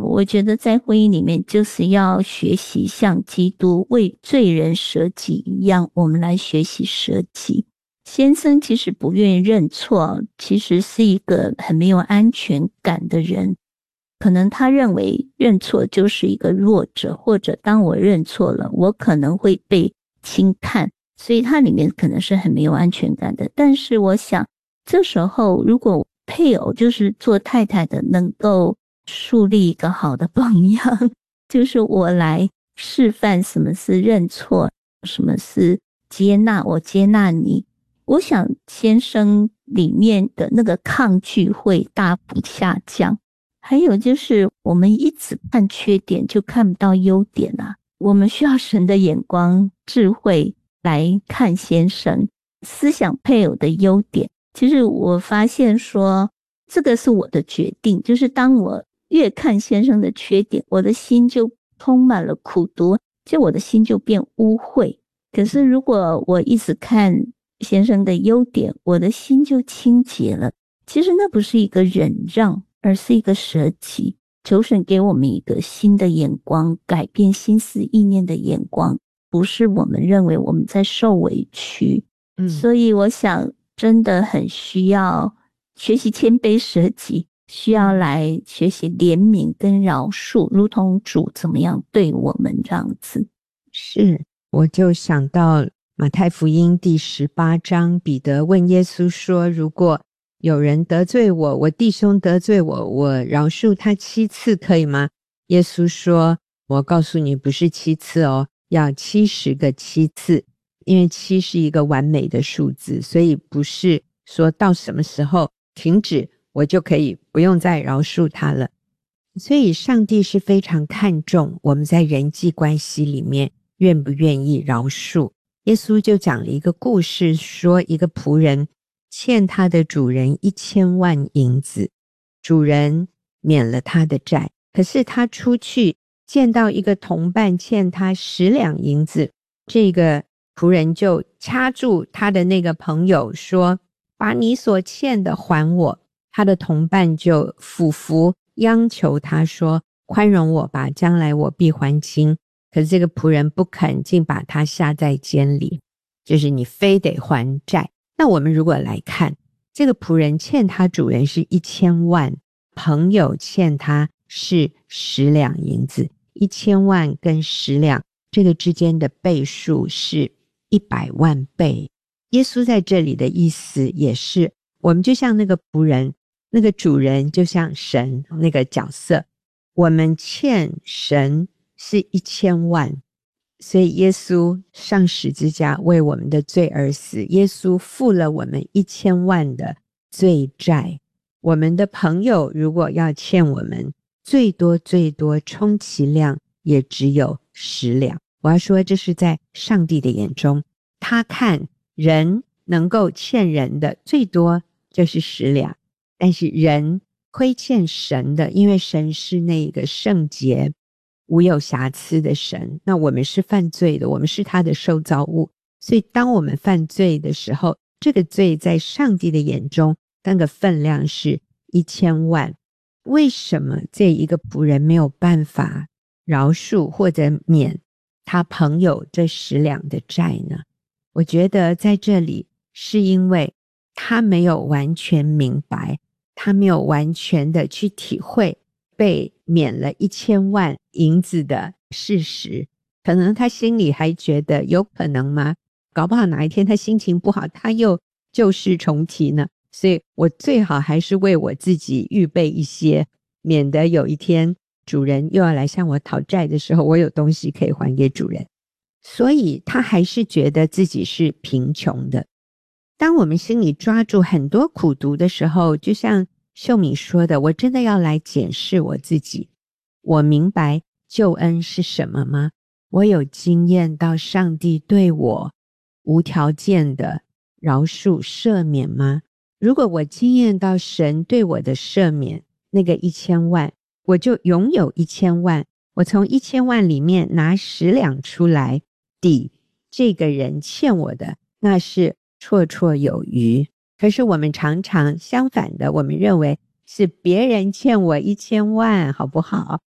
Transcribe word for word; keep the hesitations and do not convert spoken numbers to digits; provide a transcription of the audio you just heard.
我觉得在婚姻里面就是要学习像基督为罪人舍己一样，我们来学习舍己。先生其实不愿意认错，其实是一个很没有安全感的人，可能他认为认错就是一个弱者，或者当我认错了，我可能会被轻看，所以他里面可能是很没有安全感的。但是我想这时候如果配偶就是做太太的能够树立一个好的榜样，就是我来示范什么是认错，什么是接纳，我接纳你，我想先生里面的那个抗拒会大幅下降。还有就是我们一直看缺点就看不到优点啊，我们需要神的眼光智慧来看先生，思想配偶的优点。其实我发现说这个是我的决定，就是当我越看先生的缺点，我的心就充满了苦毒，就我的心就变污秽。可是如果我一直看先生的优点，我的心就清洁了。其实那不是一个忍让，而是一个舍己。求神给我们一个新的眼光，改变心思意念的眼光，不是我们认为我们在受委屈。嗯，所以我想真的很需要学习谦卑舍己，需要来学习怜悯跟饶恕，如同主怎么样对我们这样子。 是，我就想到马太福音第十八章，彼得问耶稣说，如果有人得罪我，我弟兄得罪我，我饶恕他七次可以吗？耶稣说，我告诉你不是七次哦，要七十个七次，因为七是一个完美的数字，所以不是说到什么时候停止我就可以不用再饶恕他了。所以上帝是非常看重我们在人际关系里面愿不愿意饶恕。耶稣就讲了一个故事，说一个仆人欠他的主人一千万银子，主人免了他的债，可是他出去见到一个同伴欠他十两银子，这个仆人就掐住他的那个朋友说，把你所欠的还我。他的同伴就俯伏央求他说，宽容我吧，将来我必还清。可是这个仆人不肯，竟把他下在监里，就是你非得还债。那我们如果来看，这个仆人欠他主人是一千万，朋友欠他是十两银子，一千万跟十两这个之间的倍数是一百万倍。耶稣在这里的意思也是，我们就像那个仆人，那个主人就像神那个角色，我们欠神是一千万，所以耶稣上十字架为我们的罪而死，耶稣付了我们一千万的罪债。我们的朋友如果要欠我们，最多最多充其量也只有十两。我要说这是在上帝的眼中，他看人能够欠人的最多就是十两，但是人亏欠神的，因为神是那个圣洁无有瑕疵的神，那我们是犯罪的，我们是他的受造物，所以当我们犯罪的时候，这个罪在上帝的眼中那个分量是一千万。为什么这一个仆人没有办法饶恕或者免他朋友这十两的债呢？我觉得在这里是因为他没有完全明白，他没有完全的去体会被免了一千万银子的事实。可能他心里还觉得有可能吗？搞不好哪一天他心情不好，他又旧事重提呢。所以我最好还是为我自己预备一些，免得有一天主人又要来向我讨债的时候，我有东西可以还给主人。所以他还是觉得自己是贫穷的。当我们心里抓住很多苦毒的时候，就像秀敏说的，我真的要来检视我自己。我明白救恩是什么吗？我有经验到上帝对我无条件的饶恕赦免吗？如果我经验到神对我的赦免，那个一千万，我就拥有一千万，我从一千万里面拿十两出来抵这个人欠我的，那是绰绰有余。可是我们常常相反的，我们认为是别人欠我一千万，好不好？